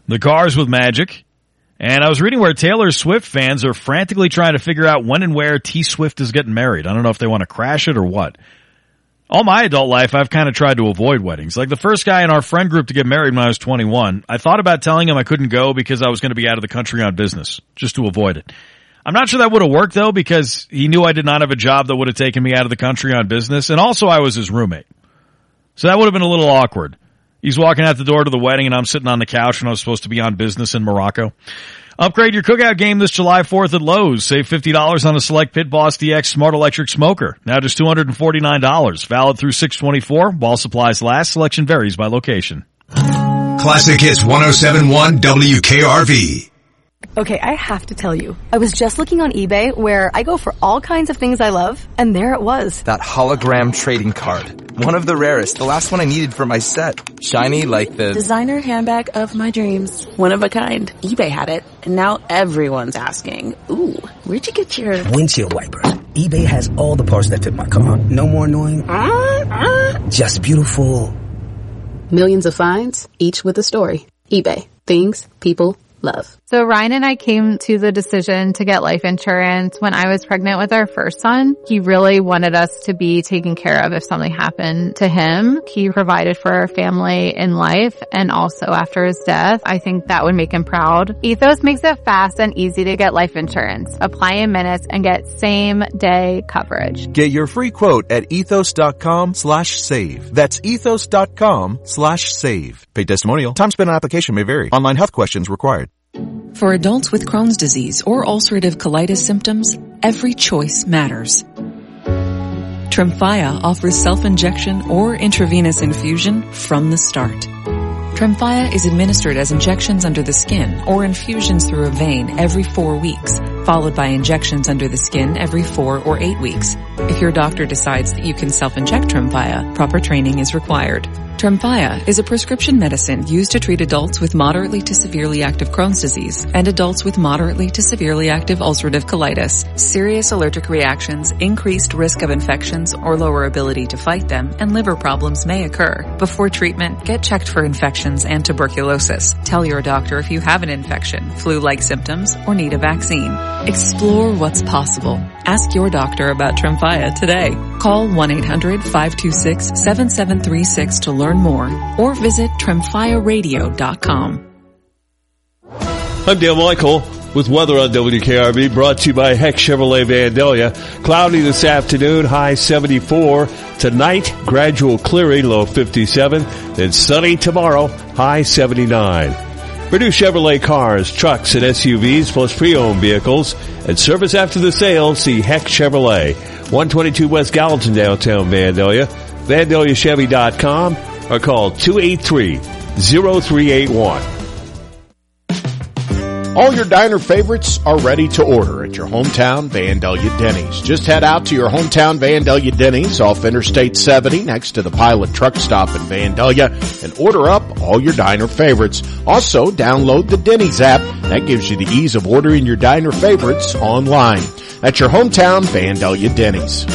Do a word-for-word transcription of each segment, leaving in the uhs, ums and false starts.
The Cars with Magic. And I was reading where Taylor Swift fans are frantically trying to figure out when and where T Swift is getting married. I don't know if they want to crash it or what. All my adult life, I've kind of tried to avoid weddings. Like the first guy in our friend group to get married when I was twenty-one, I thought about telling him I couldn't go because I was going to be out of the country on business, just to avoid it. I'm not sure that would have worked though, because he knew I did not have a job that would have taken me out of the country on business, and also I was his roommate. So that would have been a little awkward. He's walking out the door to the wedding and I'm sitting on the couch when I was supposed to be on business in Morocco. Upgrade your cookout game this July fourth at Lowe's. Save fifty dollars on a select Pit Boss D X Smart Electric Smoker. Now just two hundred forty-nine dollars. Valid through six twenty-four. While supplies last. Selection varies by location. Classic Hits one oh seven point one W K R V. Okay, I have to tell you, I was just looking on eBay where I go for all kinds of things I love, and there it was. That hologram trading card. One of the rarest, the last one I needed for my set. Shiny like the... designer handbag of my dreams. One of a kind. eBay had it, and now everyone's asking, ooh, where'd you get your... windshield wipers. eBay has all the parts that fit my car. No more annoying... Uh, uh. Just beautiful. Millions of finds, each with a story. eBay. Things people love. So Ryan and I came to the decision to get life insurance when I was pregnant with our first son. He really wanted us to be taken care of if something happened to him. He provided for our family in life and also after his death. I think that would make him proud. Ethos makes it fast and easy to get life insurance. Apply in minutes and get same day coverage. Get your free quote at ethos.com slash save. That's ethos.com slash save. Paid testimonial. Time spent on application may vary. Online health questions required. For adults with Crohn's disease or ulcerative colitis symptoms, every choice matters. Tremfya offers self-injection or intravenous infusion from the start. Tremfya is administered as injections under the skin or infusions through a vein every four weeks, followed by injections under the skin every four or eight weeks. If your doctor decides that you can self-inject Tremfya, proper training is required. Tremfya is a prescription medicine used to treat adults with moderately to severely active Crohn's disease and adults with moderately to severely active ulcerative colitis. Serious allergic reactions, increased risk of infections or lower ability to fight them, and liver problems may occur. Before treatment, get checked for infections and tuberculosis. Tell your doctor if you have an infection, flu-like symptoms, or need a vaccine. Explore what's possible. Ask your doctor about Tremfya today. Call one eight hundred five two six seven seven three six to learn more or visit tremfya radio dot com. I'm Dan Michael with weather on W K R V, brought to you by Heck Chevrolet Vandalia. Cloudy this afternoon, high seventy-four. Tonight, gradual clearing, low fifty-seven. Then sunny tomorrow, high seventy-nine. For new Chevrolet cars, trucks, and S U Vs, plus pre-owned vehicles, and service after the sale, see Heck Chevrolet. one twenty-two West Gallatin, downtown Vandalia. Vandalia Chevy dot com or call two eight three, zero three eight one. All your diner favorites are ready to order at your hometown Vandalia Denny's. Just head out to your hometown Vandalia Denny's off Interstate seventy next to the Pilot Truck Stop in Vandalia and order up all your diner favorites. Also, download the Denny's app. That gives you the ease of ordering your diner favorites online. At your hometown Vandalia Denny's.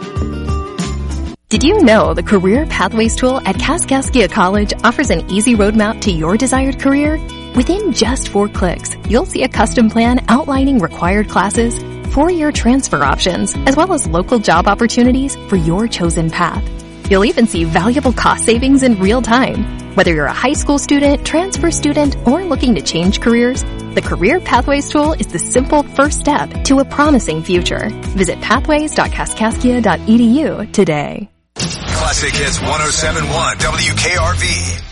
Did you know the Career Pathways tool at Kaskaskia College offers an easy roadmap to your desired career? Within just four clicks, you'll see a custom plan outlining required classes, four-year transfer options, as well as local job opportunities for your chosen path. You'll even see valuable cost savings in real time. Whether you're a high school student, transfer student, or looking to change careers, the Career Pathways tool is the simple first step to a promising future. Visit pathways dot kaskaskia dot e d u today. Classic Hits one oh seven point one W K R V.